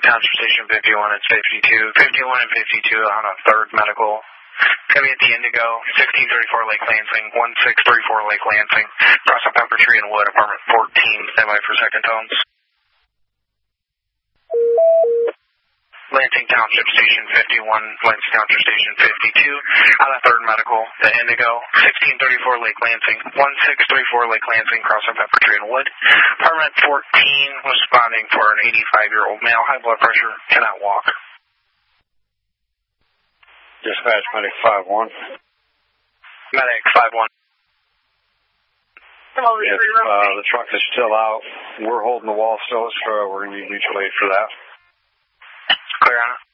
Township Station 51, it's 52. 51 and 52 on a 3rd medical. Going to be at the Indigo, 1634 Lake Lansing, 1634 Lake Lansing, across on Pepper Tree and Wood, apartment 14, standby for second tones. Lansing Township Station 51, Lansing Township Station 52, on a 3rd medical, the Indigo, 1634 Lake Lansing, 1634 Lake Lansing, cross on Pepper Tree and Wood, apartment 14, responding for an 85-year-old male, high blood pressure, cannot walk. Dispatch Medic 51. Medic 51. If the truck is still out, we're holding the wall still, so we're going to need mutual aid for that. Clear on it.